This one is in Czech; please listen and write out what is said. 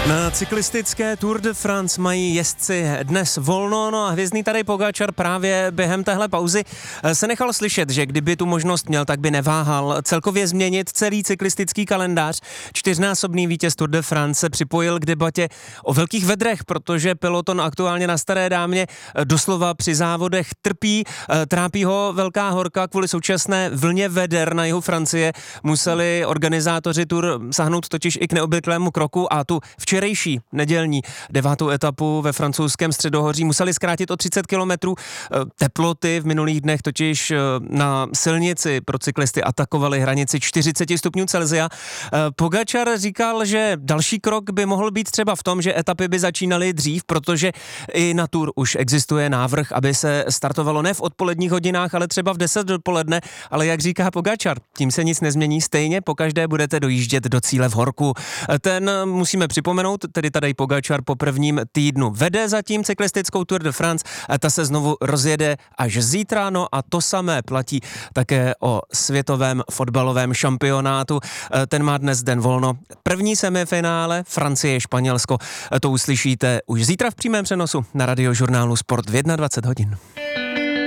Na cyklistické Tour de France mají jezdci dnes volno, no a hvězdný Tadej Pogačar právě během téhle pauzy se nechal slyšet, že kdyby tu možnost měl, tak by neváhal celkově změnit celý cyklistický kalendář. Čtyřnásobný vítěz Tour de France se připojil k debatě o velkých vedrech, protože peloton aktuálně na Staré dámě doslova při závodech trpí, trápí ho velká horka kvůli současné vlně veder na jihu Francie. Museli organizátoři Tour sahnout totiž i k neobvyklému kroku a tu včerejší nedělní 9. etapu ve francouzském Středohoří museli zkrátit o 30 kilometrů. Teploty v minulých dnech totiž na silnici pro cyklisty atakovaly hranici 40 stupňů Celsia. Pogačar říkal, že další krok by mohl být třeba v tom, že etapy by začínaly dřív, protože i na Tour už existuje návrh, aby se startovalo ne v odpoledních hodinách, ale třeba v 10 dopoledne, ale jak říká Pogačar, tím se nic nezmění, stejně pokaždé budete dojíždět do cíle v horku. Ten musíme připomenout, tedy Tadej Pogačar po prvním týdnu vede zatím cyklistickou Tour de France a ta se znovu rozjede až zítra, no a to samé platí také o světovém fotbalovém šampionátu. Ten má dnes den volno. První semifinále Francie-Španělsko, to uslyšíte už zítra v přímém přenosu na Radiožurnálu Sport v 21 hodin.